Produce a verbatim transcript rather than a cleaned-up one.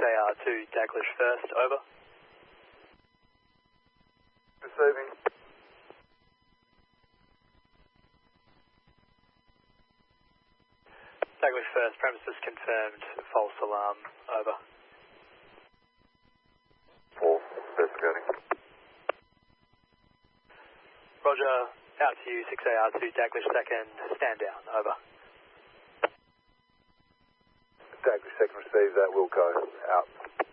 A R two, Daglish first, over. Receiving. Daglish first, premises confirmed, false alarm, over. False, investigating. Roger, out to you, six A R two, Daglish second, stand down, over. Daglish second received that, Wilco, out.